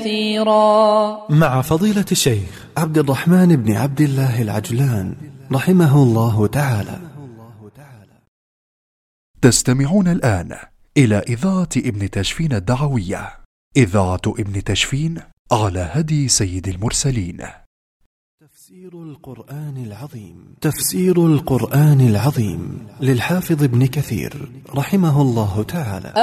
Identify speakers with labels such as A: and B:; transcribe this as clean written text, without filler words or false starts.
A: كثيرا.
B: مع فضيلة الشيخ
C: عبد الرحمن بن عبد الله العجلان رحمه الله تعالى.
D: تستمعون الآن إلى إذاعة ابن تشفين الدعوية، إذاعة ابن تشفين على هدي سيد المرسلين.
C: تفسير القرآن العظيم، تفسير القرآن العظيم للحافظ ابن كثير رحمه الله تعالى.